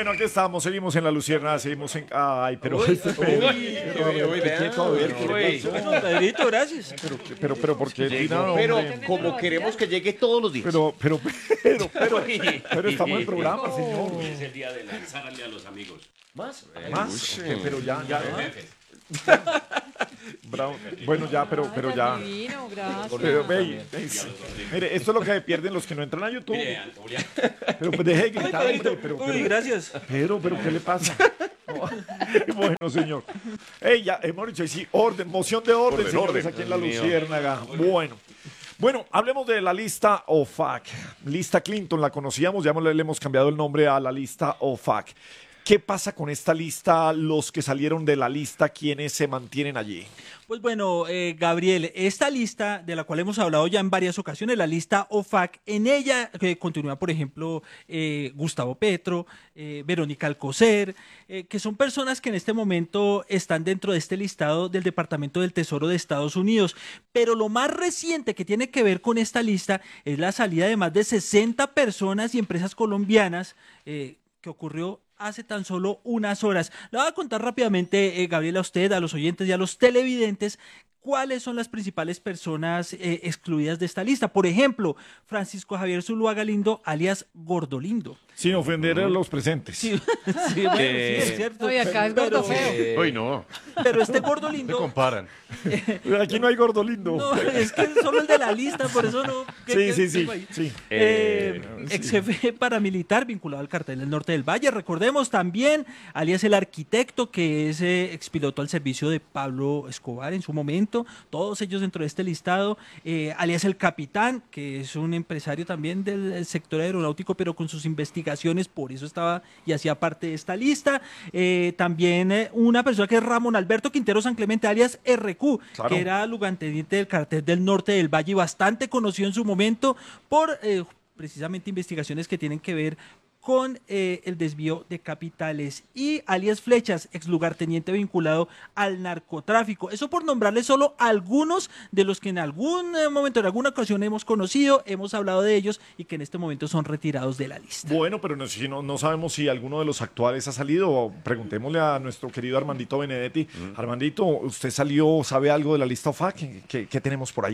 Bueno, aquí estamos, seguimos en La Lucierna, seguimos en... Ay, pero... Pedrito, gracias. Pero, ¿por qué tira, Pero hombre? como queremos que llegue todos los días. Pero estamos en programa, señor. Es el día de lanzarle a los amigos. ¿Más? Pero ya. Bravo. Bueno, ya, pero ya. Divino, gracias. Pero, mire, esto es lo que pierden los que no entran a YouTube. Julián. Pero pues deje de gritar, hombre, Uy, gracias. pero, ¿qué le pasa? No. Bueno, señor. Ya hemos dicho, sí, moción de orden, señores, aquí en La Luciérnaga. Bueno, hablemos de la lista OFAC. Lista Clinton, la conocíamos, ya le hemos cambiado el nombre a la lista OFAC. ¿Qué pasa con esta lista? Los que salieron de la lista, ¿quiénes se mantienen allí? Pues bueno, Gabriel, esta lista de la cual hemos hablado ya en varias ocasiones, la lista OFAC, en ella continúa, por ejemplo, Gustavo Petro, Verónica Alcocer, que son personas que en este momento están dentro de este listado del Departamento del Tesoro de Estados Unidos. Pero lo más reciente que tiene que ver con esta lista es la salida de más de 60 personas y empresas colombianas que ocurrió hace tan solo unas horas. Le voy a contar rápidamente, Gabriel, a usted, a los oyentes y a los televidentes, cuáles son las principales personas excluidas de esta lista. Por ejemplo, Francisco Javier Zuluaga Galindo, alias Gordolindo. Sin ofender a los presentes. Sí, bueno, sí, es cierto. Oye, acá es gordo feo. Hoy no. Pero este Gordolindo... comparan. Aquí no hay gordo lindo. No, es que solo el de la lista, por eso no. Sí. Ex jefe paramilitar vinculado al cartel del Norte del Valle. Recordemos también, alias el arquitecto, que es expiloto al servicio de Pablo Escobar en su momento. Todos ellos dentro de este listado. Alias el capitán, que es un empresario también del sector aeronáutico, pero con sus investigaciones, por eso estaba y hacía parte de esta lista. También una persona que es Ramón Alberto Quintero San Clemente, alias RQ, claro, que era lugarteniente del cartel del Norte del Valle y bastante conocido en su momento por precisamente investigaciones que tienen que ver con el desvío de capitales, y alias Flechas, ex lugarteniente vinculado al narcotráfico. Eso por nombrarles solo algunos de los que en algún momento, en alguna ocasión hemos conocido, hemos hablado de ellos y que en este momento son retirados de la lista. Bueno, pero no sabemos si alguno de los actuales ha salido. Preguntémosle a nuestro querido Armandito Benedetti. Armandito, ¿usted salió, sabe algo de la lista OFAC? ¿Qué tenemos por ahí?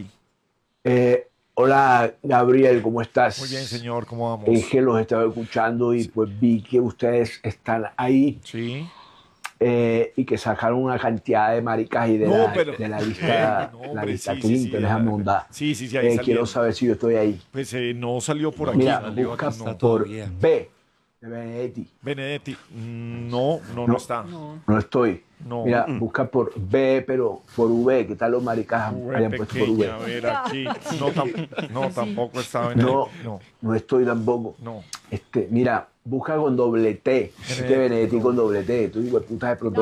Hola, Gabriel, ¿cómo estás? Muy bien, señor, ¿cómo vamos? Es que los estaba escuchando y pues vi que ustedes están ahí. Sí. Y que sacaron una cantidad de maricas y de la lista, la lista Clinton, déjame hundar. Sí, ahí salió. Quiero saber si yo estoy ahí. Pues no salió por aquí. Mira, busca por B, de Benedetti. Benedetti, no está. No estoy. No. Mira, busca por B, pero por V. ¿Qué tal los maricas hayan puesto por V? A ver, aquí. No, tampoco está Benedetti. No estoy tampoco. No. Mira, busca con doble T. Benedetti con doble T. Tú digo, puta de pronto.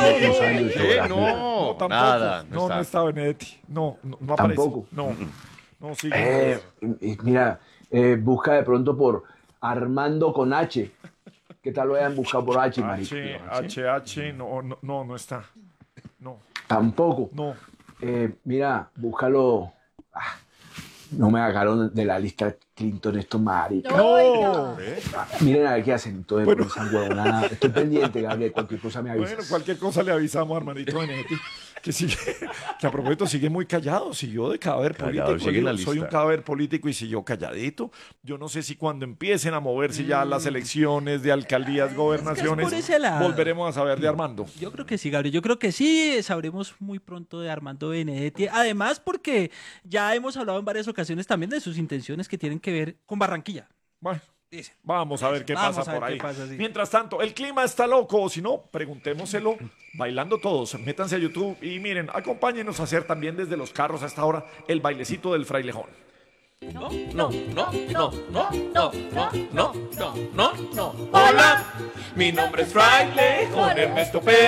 No, tampoco. Nada. No está Benedetti. No aparece. Tampoco. No, sí. Mira, busca de pronto por Armando con H. ¿Qué tal lo hayan buscado por H, marico? HH, no está. No. Tampoco. No. Mira, búscalo. No me sacaron de la lista Clinton estos maricas. No. Miren a ver qué hacen. Entonces, por esa huevonada. Estoy pendiente, Gabriel. Cualquier cosa me avisa. Bueno, cualquier cosa le avisamos a Armandito Benedetti. Que a propósito sigue muy callado, siguió de cadáver político. Soy un cadáver político y siguió calladito. Yo no sé si cuando empiecen a moverse ya las elecciones de alcaldías, gobernaciones, volveremos a saber de Armando. Yo creo que sí, Gabriel. Yo creo que sí, sabremos muy pronto de Armando Benedetti. Además, porque ya hemos hablado en varias ocasiones también de sus intenciones que tienen que ver con Barranquilla. Bueno. Vamos a ver qué pasa por ahí. Mientras tanto, el clima está loco, o si no, preguntémoselo bailando todos. Métanse a YouTube y miren, acompáñenos a hacer también desde los carros hasta ahora el bailecito del frailejón. No. Hola, mi nombre es Frailejón Ernesto Pérez.